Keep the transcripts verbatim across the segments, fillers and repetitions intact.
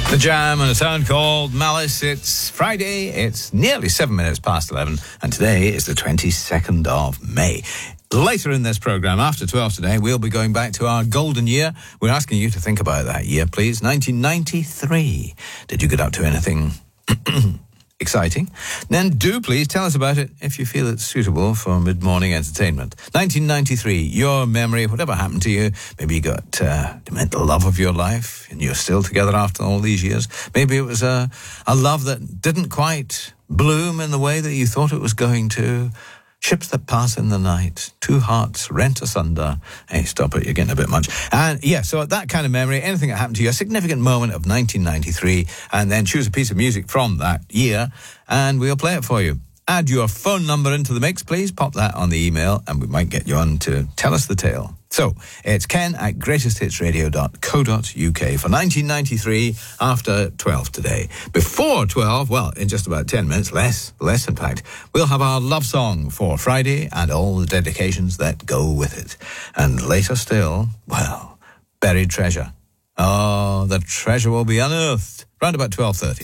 The Jam and a sound called Malice. It's Friday, it's nearly seven minutes past eleven, and today is the twenty-second of May. Later in this programme, after twelve today, we'll be going back to our golden year. We're asking you to think about that year, please. nineteen ninety-three. Did you get up to anything exciting? Then do please tell us about it if you feel it's suitable for mid-morning entertainment. nineteen ninety-three, your memory, whatever happened to you. Maybe you got uh, met the love of your life and you're still together after all these years. Maybe it was a, a love that didn't quite bloom in the way that you thought it was going to. Ships that pass in the night, two hearts rent asunder. Hey, stop it, you're getting a bit much. And yeah, so that kind of memory, anything that happened to you, a significant moment of nineteen ninety-three, and then choose a piece of music from that year, and we'll play it for you. Add your phone number into the mix, please. Pop that on the email, and we might get you on to tell us the tale. So, it's ken at greatest hits radio dot co dot uk for nineteen ninety-three after twelve today. Before twelve, well, in just about ten minutes, less, less in fact, we'll have our love song for Friday and all the dedications that go with it. And later still, well, buried treasure. Oh, the treasure will be unearthed round about twelve thirty.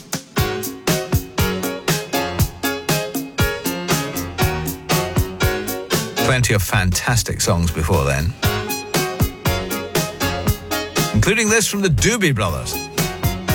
Plenty of fantastic songs before then, including this from the Doobie Brothers.